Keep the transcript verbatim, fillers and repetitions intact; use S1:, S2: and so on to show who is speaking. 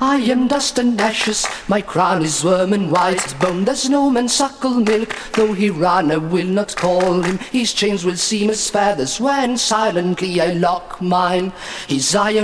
S1: I am dust and ashes, my crown is worm and white bone. There's no man suckle milk, though he run I will not call him. His chains will seem as feathers when silently I lock mine. His iron